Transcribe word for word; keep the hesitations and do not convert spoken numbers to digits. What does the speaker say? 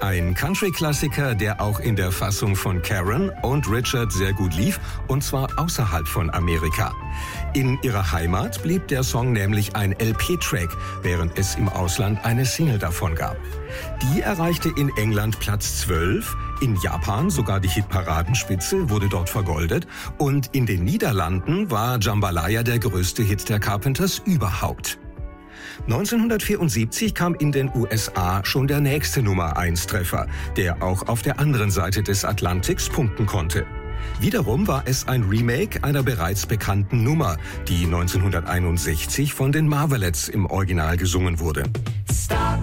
Ein Country-Klassiker, der auch in der Fassung von Karen und Richard sehr gut lief, und zwar außerhalb von Amerika. In ihrer Heimat blieb der Song nämlich ein L P-Track, während es im Ausland eine Single davon gab. Die erreichte in England Platz zwölf, in Japan sogar die Hitparadenspitze, wurde dort vergoldet, und in den Niederlanden war Jambalaya der größte Hit der Carpenters überhaupt. neunzehnhundertvierundsiebzig kam in den U S A schon der nächste Nummer eins Treffer, der auch auf der anderen Seite des Atlantiks punkten konnte. Wiederum war es ein Remake einer bereits bekannten Nummer, die neunzehnhunderteinundsechzig von den Marvelettes im Original gesungen wurde. Stop